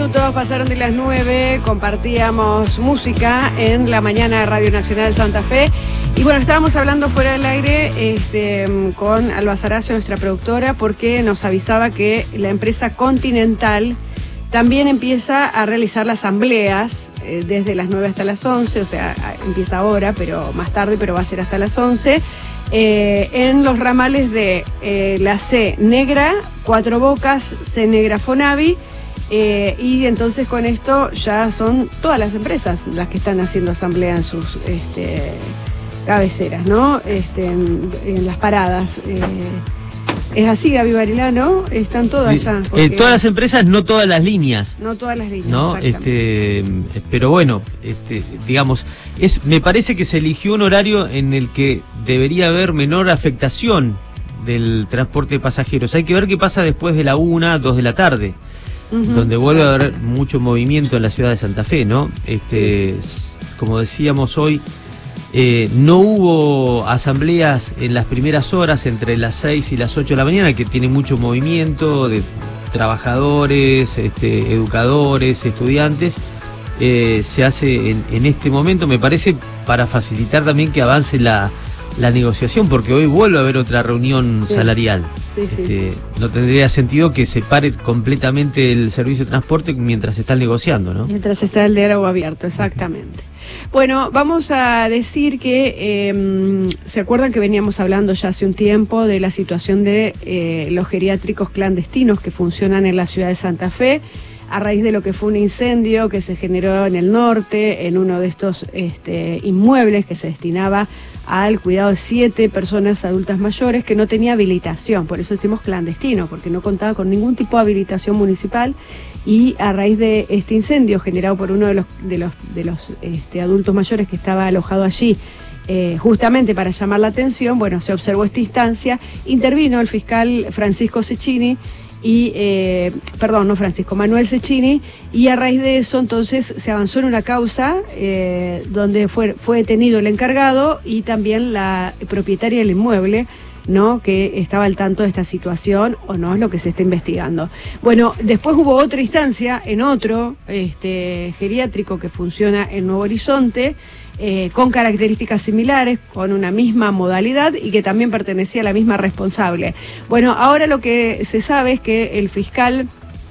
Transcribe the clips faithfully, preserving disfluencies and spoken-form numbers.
minutos pasaron de las nueve, compartíamos música en la mañana de Radio Nacional Santa Fe. Y bueno, estábamos hablando fuera del aire este, con Alba Saracio, nuestra productora, porque nos avisaba que la empresa Continental también empieza a realizar las asambleas eh, desde las nueve hasta las once, o sea, empieza ahora, pero más tarde, pero va a ser hasta las once, eh, en los ramales de eh, la C Negra, Cuatro Bocas, C Negra Fonavi, eh, y entonces con esto ya son todas las empresas las que están haciendo asamblea en sus este, cabeceras, ¿no? Este, en, en las paradas. Eh, Es así, Gaby Barilá, ¿no? Están todas ya. Eh, todas las empresas, no todas las líneas. No todas las líneas, ¿no? Este, pero bueno, este, digamos, es, me parece que se eligió un horario en el que debería haber menor afectación del transporte de pasajeros. Hay que ver qué pasa después de la una, dos de la tarde, uh-huh, donde vuelve a haber mucho movimiento en la ciudad de Santa Fe, ¿no? Este, sí. Como decíamos hoy, Eh, no hubo asambleas en las primeras horas entre las seis y las ocho de la mañana, que tiene mucho movimiento de trabajadores, este, educadores, estudiantes. Eh, se hace en, en este momento, me parece, para facilitar también que avance la, la negociación, porque hoy vuelve a haber otra reunión sí. salarial. Sí, sí. Este, no tendría sentido que se pare completamente el servicio de transporte mientras se está negociando, ¿no? Mientras está el diálogo abierto, exactamente. Bueno, vamos a decir que, eh, ¿se acuerdan que veníamos hablando ya hace un tiempo de la situación de eh, los geriátricos clandestinos que funcionan en la ciudad de Santa Fe? A raíz de lo que fue un incendio que se generó en el norte, en uno de estos este, inmuebles que se destinaba al cuidado de siete personas adultas mayores que no tenía habilitación, por eso decimos clandestino, porque no contaba con ningún tipo de habilitación municipal, y a raíz de este incendio generado por uno de los, de los, de los este, adultos mayores que estaba alojado allí, eh, justamente para llamar la atención, bueno, se observó esta instancia, intervino el fiscal Francisco Cecchini, y eh, perdón, no Francisco, Manuel Cecchini, y a raíz de eso entonces se avanzó en una causa eh, donde fue, fue detenido el encargado y también la propietaria del inmueble, ¿no?, que estaba al tanto de esta situación, o no, es lo que se está investigando. Bueno, después hubo otra instancia en otro este, geriátrico que funciona en Nuevo Horizonte, Eh, con características similares, con una misma modalidad y que también pertenecía a la misma responsable. Bueno, ahora lo que se sabe es que el fiscal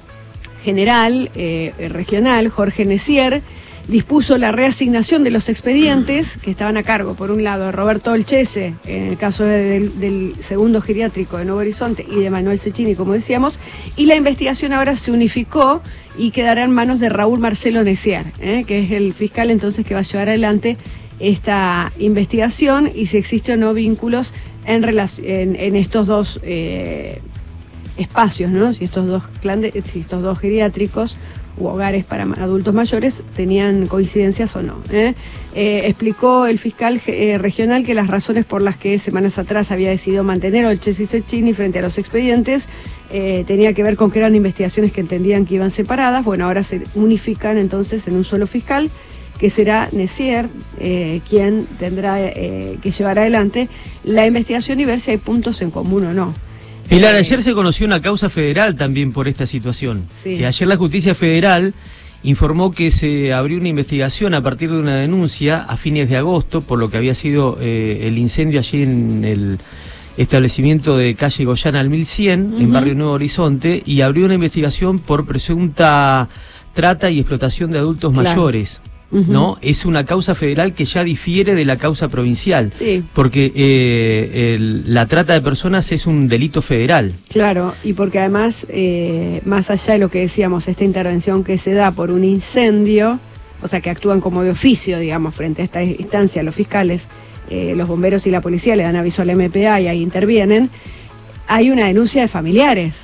general eh, regional, Jorge Necier, dispuso la reasignación de los expedientes que estaban a cargo, por un lado, de Roberto Olchese, en el caso de, del, del segundo geriátrico de Nuevo Horizonte, y de Manuel Cecchini, como decíamos, y la investigación ahora se unificó y quedará en manos de Raúl Marcelo Necier, ¿eh? que es el fiscal entonces que va a llevar adelante esta investigación y si existe o no vínculos en, en, en estos dos eh, espacios, ¿no? Si estos dos clande, si estos dos geriátricos u hogares para adultos mayores tenían coincidencias o no. ¿eh? Eh, explicó el fiscal eh, regional que las razones por las que semanas atrás había decidido mantener a Olchese y Cecchini frente a los expedientes eh, tenía que ver con que eran investigaciones que entendían que iban separadas. Bueno, ahora se unifican entonces en un solo fiscal, que será Necier, eh, quien tendrá eh, que llevar adelante la investigación y ver si hay puntos en común o no. Pilar, ayer se conoció una causa federal también por esta situación. Sí. Que ayer la Justicia Federal informó que se abrió una investigación a partir de una denuncia a fines de agosto por lo que había sido eh, el incendio allí en el establecimiento de calle Goyana al mil cien, uh-huh, en Barrio Nuevo Horizonte, y abrió una investigación por presunta trata y explotación de adultos claro. mayores. Uh-huh. ¿No? Es una causa federal que ya difiere de la causa provincial, sí. porque eh, el, la trata de personas es un delito federal. Claro, y porque además, eh, más allá de lo que decíamos, esta intervención que se da por un incendio, o sea, que actúan como de oficio, digamos, frente a esta instancia, los fiscales, eh, los bomberos y la policía le dan aviso al M P A y ahí intervienen, hay una denuncia de familiares.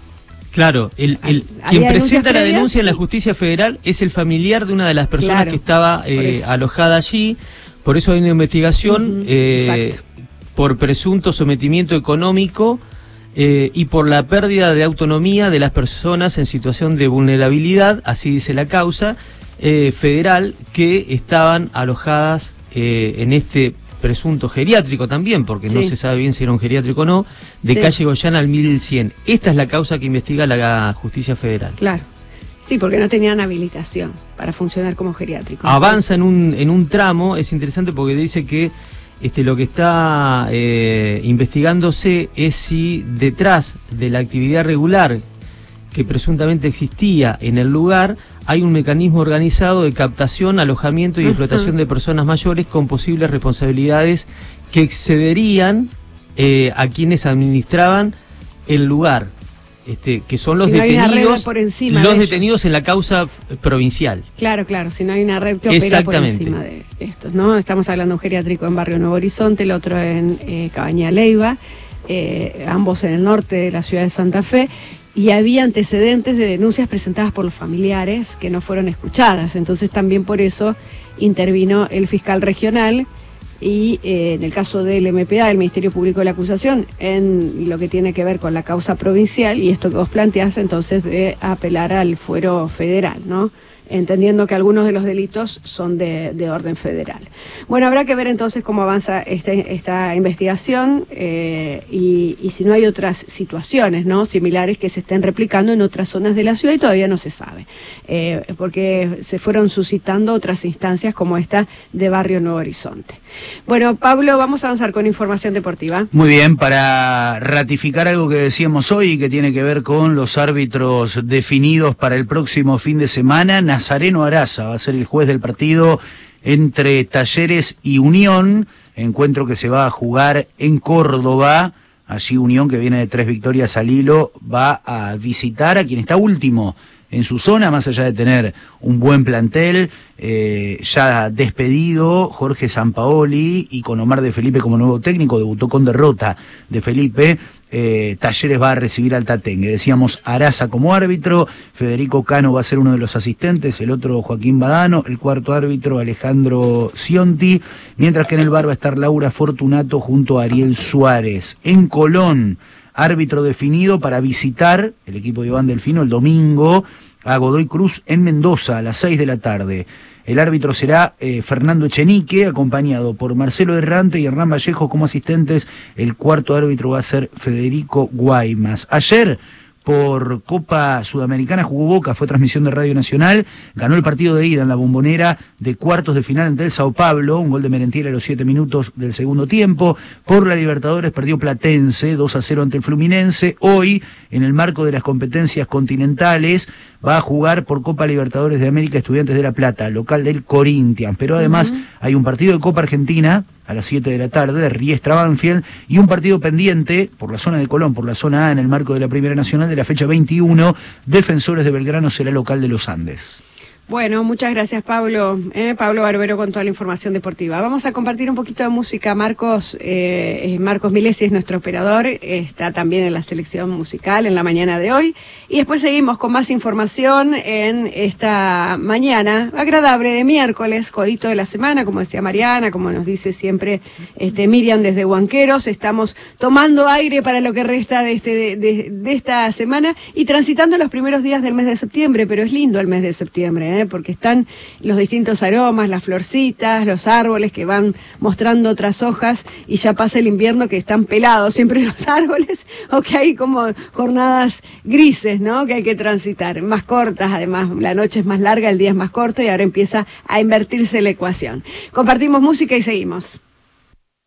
Claro, el, el quien presenta la denuncia en la Justicia Federal es el familiar de una de las personas claro, que estaba eh, alojada allí, por eso hay una investigación uh-huh, eh, por presunto sometimiento económico eh, y por la pérdida de autonomía de las personas en situación de vulnerabilidad, así dice la causa, eh, federal, que estaban alojadas eh, en este presunto geriátrico también, porque sí. no se sabe bien si era un geriátrico o no, de sí. calle Goyana al mil cien. Esta es la causa que investiga la Justicia Federal. Claro. Sí, porque no tenían habilitación para funcionar como geriátrico. Avanza en un, en un tramo, es interesante porque dice que este, lo que está eh, investigándose es si detrás de la actividad regular que presuntamente existía en el lugar, hay un mecanismo organizado de captación, alojamiento y uh-huh. explotación de personas mayores con posibles responsabilidades que excederían eh, a quienes administraban el lugar, este, que son los si no detenidos, por encima los de detenidos en la causa provincial. Claro, claro, si no hay una red que opera por encima de estos, ¿no? Estamos hablando de un geriátrico en Barrio Nuevo Horizonte, el otro en eh, Cabaña Leiva, eh, ambos en el norte de la ciudad de Santa Fe. Y había antecedentes de denuncias presentadas por los familiares que no fueron escuchadas. Entonces también por eso intervino el fiscal regional y eh, en el caso del M P A, el Ministerio Público de la Acusación, en lo que tiene que ver con la causa provincial y esto que vos planteás entonces de apelar al fuero federal, ¿no? Entendiendo que algunos de los delitos son de, de orden federal. Bueno, habrá que ver entonces cómo avanza este, esta investigación eh, y, y si no hay otras situaciones, ¿no?, similares que se estén replicando en otras zonas de la ciudad y todavía no se sabe, eh, porque se fueron suscitando otras instancias como esta de Barrio Nuevo Horizonte. Bueno, Pablo, vamos a avanzar con información deportiva. Muy bien, para ratificar algo que decíamos hoy y que tiene que ver con los árbitros definidos para el próximo fin de semana, Nazareno Araza va a ser el juez del partido entre Talleres y Unión, encuentro que se va a jugar en Córdoba. Allí Unión, que viene de tres victorias al hilo, va a visitar a quien está último en su zona, más allá de tener un buen plantel, eh, ya despedido Jorge Sampaoli y con Omar de Felipe como nuevo técnico, debutó con derrota de Felipe. Eh, Talleres va a recibir al Tatengue. Decíamos Araza como árbitro, Federico Cano va a ser uno de los asistentes, el otro Joaquín Badano, el cuarto árbitro Alejandro Cionti, mientras que en el bar va a estar Laura Fortunato junto a Ariel Suárez. En Colón, árbitro definido para visitar el equipo de Iván Delfino el domingo a Godoy Cruz en Mendoza a las seis de la tarde. El árbitro será eh, Fernando Echenique, acompañado por Marcelo Errante y Hernán Vallejo como asistentes. El cuarto árbitro va a ser Federico Guaymas. Ayer, por Copa Sudamericana, jugó Boca, fue transmisión de Radio Nacional, ganó el partido de ida en la Bombonera de cuartos de final ante el Sao Paulo, un gol de Merentiel a los siete minutos del segundo tiempo. Por la Libertadores perdió Platense, dos a cero ante el Fluminense. Hoy, en el marco de las competencias continentales, va a jugar por Copa Libertadores de América Estudiantes de La Plata, local del Corinthians. Pero además uh-huh. hay un partido de Copa Argentina a las siete de la tarde, de Riestra Banfield, y un partido pendiente por la zona de Colón, por la zona A, en el marco de la Primera Nacional de la fecha veintiuno, Defensores de Belgrano será local de los Andes. Bueno, muchas gracias, Pablo. Eh, Pablo Barbero con toda la información deportiva. Vamos a compartir un poquito de música. Marcos eh, Marcos Milesi es nuestro operador, está también en la selección musical en la mañana de hoy. Y después seguimos con más información en esta mañana agradable de miércoles, codito de la semana, como decía Mariana, como nos dice siempre este Miriam desde Huanqueros. Estamos tomando aire para lo que resta de, este, de, de, de esta semana y transitando los primeros días del mes de septiembre, pero es lindo el mes de septiembre, ¿eh? Porque están los distintos aromas, las florcitas, los árboles que van mostrando otras hojas y ya pasa el invierno que están pelados siempre los árboles o que hay como jornadas grises, ¿no?, que hay que transitar, más cortas además, la noche es más larga, el día es más corto y ahora empieza a invertirse la ecuación. Compartimos música y seguimos.